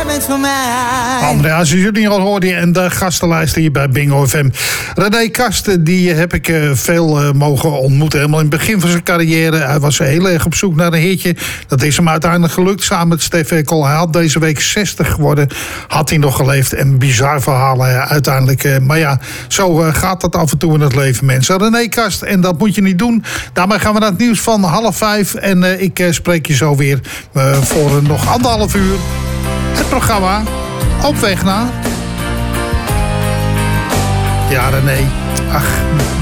bent voor mij. André Hazes Junior hoorde je en de gastenlijst hier bij Bingo FM. René Kast, die heb ik veel mogen ontmoeten. Helemaal in het begin van zijn carrière. Hij was heel erg op zoek naar een heertje. Dat is hem uiteindelijk gelukt samen met Stef Ekkel. Hij had deze week 60 geworden. Had hij nog geleefd. En bizar verhaal uiteindelijk. Maar ja, zo gaat dat af en toe in het leven, mensen. René Kast, en dat moet je niet doen. Daarmee gaan we naar het nieuws van 4:30. En ik spreek je zo weer voor nog 1,5 uur. Het programma Op weg naar... Ja, René. Ach,